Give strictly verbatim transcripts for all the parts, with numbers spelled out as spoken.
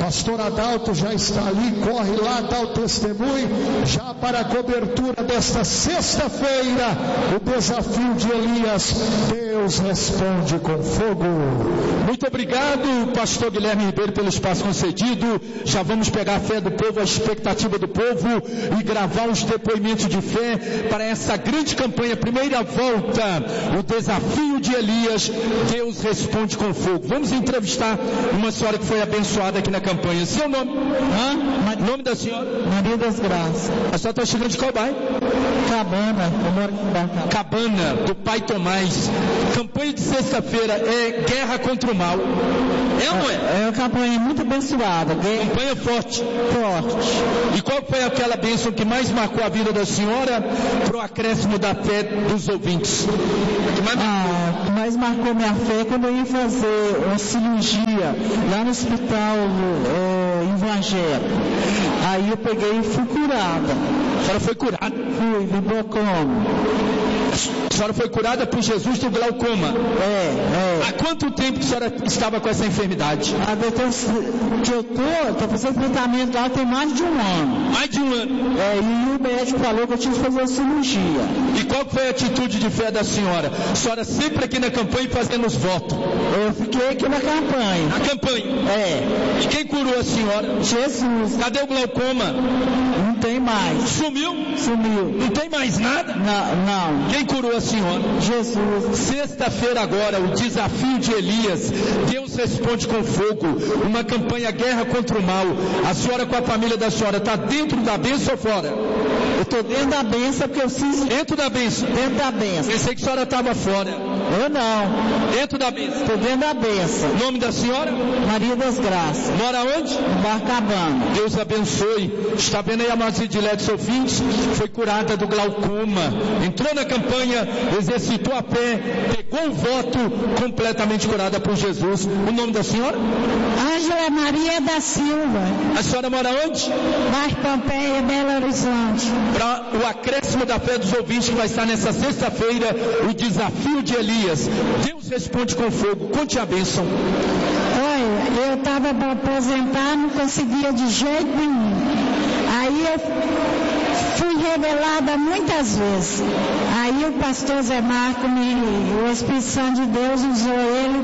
Pastor Adalto já está ali, corre lá, dá o testemunho, já para a cobertura desta sexta-feira, o desafio de Elias, Deus responde com fogo. Muito obrigado, pastor Guilherme Ribeiro, pelo espaço concedido. Já vamos pegar a fé do povo, a expectativa do povo e gravar os depoimentos de fé para essa grande campanha, primeira volta, o desafio de Elias, Deus responde com fogo. Vamos entrevistar uma senhora que foi abençoada aqui na campanha. Seu nome? Hã? O nome da senhora? Maria das Graças. A senhora está chegando de qual bairro? Cabana. Eu moro aqui em Cabana. Cabana, do Pai Tomás. Campanha de sexta-feira é guerra contra o mal. É ou não é? É uma campanha muito abençoada. Campanha forte. Forte. E qual foi aquela bênção que mais marcou a vida da senhora para o acréscimo da fé dos ouvintes? Que mais ah, que mais marcou minha fé quando eu ia fazer uma cirurgia lá no hospital é, evangélico. Aí eu peguei e fui curada. A senhora foi curada? Fui, do glaucoma. A senhora foi curada por Jesus do glaucoma? É, é. Há quanto tempo que a senhora estava com essa enfermidade? Ah, depois que eu tô, tô fazendo tratamento lá tem mais de um ano. Mais de um ano? É, e o médico falou que eu tinha que fazer a cirurgia. E qual foi a atitude de fé da senhora? A senhora sempre aqui na campanha fazendo os votos? Eu fiquei aqui na campanha. Na campanha? É. E quem curou a senhora? Jesus. Cadê o glaucoma? Não tem mais. Sumiu? Sumiu. Não tem mais nada? Não, não. Quem curou a senhora? Jesus. Sexta-feira agora, o desafio de Elias, Deus responde com fogo, uma campanha guerra contra o mal. A senhora com a família da senhora está dentro da bênção ou fora? Eu estou dentro da bênção porque eu fiz... Dentro da bênção? Dentro da bênção. Pensei que a senhora estava fora. Eu não. Dentro da bênção? Estou dentro da bênção. Nome da senhora? Maria das Graças. Mora onde? Barcabana. Deus abençoe. Está vendo aí a Maria Ediletes ouvintes? Foi curada do glaucoma. Entrou na campanha, exercitou a fé, pegou o voto, completamente curada por Jesus. O nome da senhora? Ângela Maria da Silva. A senhora mora onde? Bairro Pompeia, Belo Horizonte. Para o acréscimo da fé dos ouvintes que vai estar nessa sexta-feira, o desafio de Elias. Deus responde com fogo. Conte a bênção. Olha, eu estava para aposentar, não conseguia de jeito nenhum. Aí eu fui revelada muitas vezes. Aí o pastor Zé Marco, me, o Espírito Santo de Deus usou ele,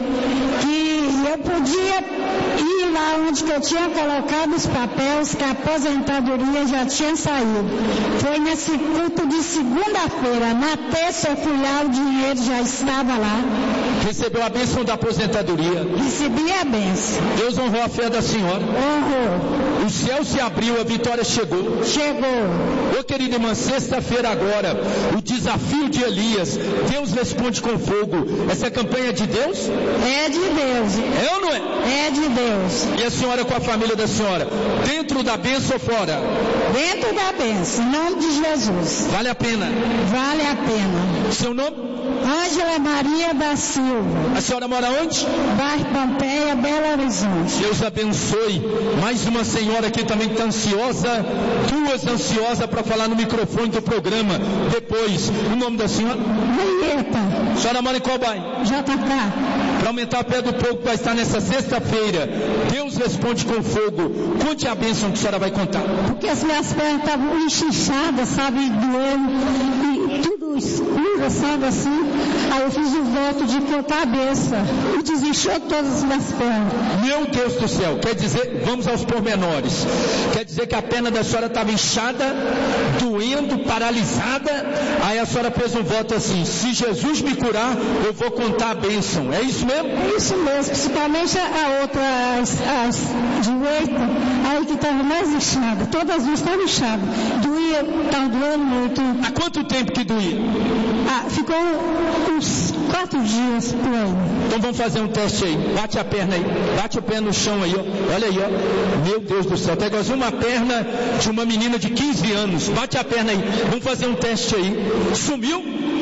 que eu podia ir lá onde que eu tinha colocado os papéis, que a aposentadoria já tinha saído. Foi nesse culto de segunda-feira. Na terça eu fui lá, o dinheiro já estava lá. Recebeu a bênção da aposentadoria. Recebi a bênção. Deus honrou a fé da senhora. Honrou. O céu se abriu, a vitória chegou. Chegou. Ô querida irmã, sexta-feira agora, o desafio de Elias, Deus responde com fogo. Essa campanha é de Deus? É de Deus. É ou não é? É de Deus. E a senhora com a família da senhora, dentro da bênção ou fora? Dentro da bênção, em nome de Jesus. Vale a pena? Vale a pena. Seu nome? Ângela Maria da Silva. A senhora mora onde? Bairro Pompeia, Belo Horizonte. Deus abençoe. Mais uma senhora aqui também que está ansiosa, duas ansiosas para falar no microfone do programa. Depois, o nome da senhora? Marieta. A senhora mora em qual bairro? J K. Para aumentar a fé do povo que vai estar nessa sexta-feira, Deus responde com fogo. Conte a bênção que a senhora vai contar. Porque as minhas pernas estavam enxinchadas, sabe, doendo, e tudo escuro, sabe, assim. Aí eu fiz o voto de cortar a bênção e desinchou todas as minhas pernas. Meu Deus do céu, quer dizer, vamos aos pormenores. Quer dizer que a perna da senhora estava inchada, doendo, paralisada. Aí a senhora fez um voto assim: se Jesus me curar, eu vou contar a bênção. É isso mesmo? É isso mesmo, principalmente a outra, as, as direita, aí que estava mais inchada. Todas as duas estavam inchadas. Doía, estava doendo muito. Há quanto tempo que doía? Ah, ficou uns quatro dias por aí. Então vamos fazer um teste aí. Bate a perna aí. Bate o pé no chão aí, ó. Olha aí, ó. Meu Deus do céu. Tá igualzinho uma perna de uma menina de quinze anos. Bate a perna aí. Vamos fazer um teste aí. Sumiu?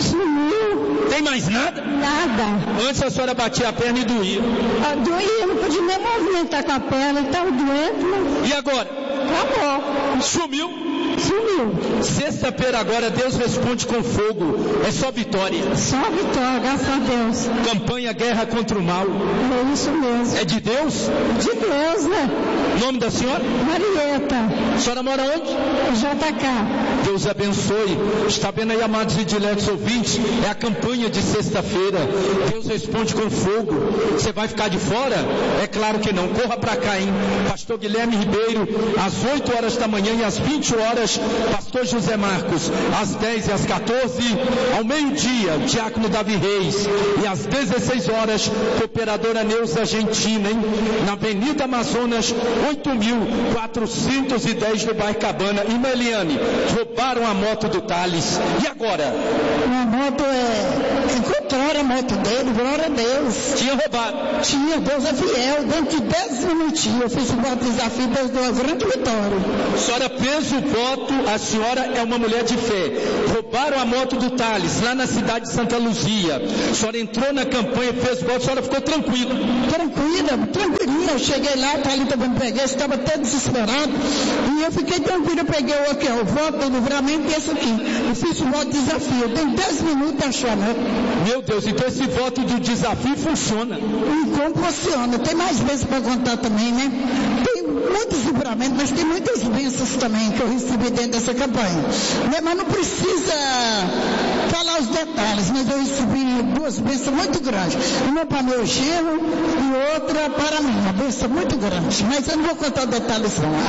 Sumiu. Tem mais nada? Nada. Antes a senhora batia a perna e doía. Ah, doía, não podia nem movimentar com a perna. Estava doendo. E agora? Acabou. Sumiu? Sumiu. Sexta-feira agora Deus responde com fogo. É só vitória. Só vitória, graças a Deus. Campanha Guerra contra o Mal. É isso mesmo. É de Deus? De Deus, né? Nome da senhora? Marieta. A senhora mora onde? J K. Deus abençoe. Está vendo aí, amados e diletos ouvintes? É a campanha de sexta-feira. Deus responde com fogo. Você vai ficar de fora? É claro que não. Corra para cá, hein? Pastor Guilherme Ribeiro, às oito horas da manhã e às vinte horas, Pastor José Marcos, às dez e às quatorze, ao meio-dia, Diácono Davi Reis, e às dezesseis horas, Cooperadora Neuza Argentina, hein? Na Avenida Amazonas, oito mil quatrocentos e dez do bairro Cabana. E Meliane, roubaram a moto do Thales. E agora? A moto é... Encontraram a moto dele, glória a Deus. Tinha roubado. Tinha, Deus é fiel. Dentro de dez minutinhos eu fiz um voto de desafio, Deus deu uma grande vitória. A senhora fez o voto, a senhora é uma mulher de fé. Roubaram a moto do Thales, lá na cidade de Santa Luzia. A senhora entrou na campanha, fez o voto, a senhora ficou tranquila. Tranquila, tranquilinha. Eu cheguei lá, a Thalita me peguei, estava até desesperado. E eu fiquei tranquila, eu peguei o, aqui, o voto do livramento e esse aqui. Eu fiz um voto de desafio. Tem dez minutos achando, né? Meu Deus, então esse voto do desafio funciona. E como funciona? Tem mais vezes para contar também, né? Tem muitos livramentos, mas tem muitas bênçãos também que eu recebi dentro dessa campanha. Né? Mas não precisa falar os detalhes, mas eu recebi duas bênçãos muito grandes. Uma para meu genro e outra para mim. Uma bênção muito grande. Mas eu não vou contar detalhes não.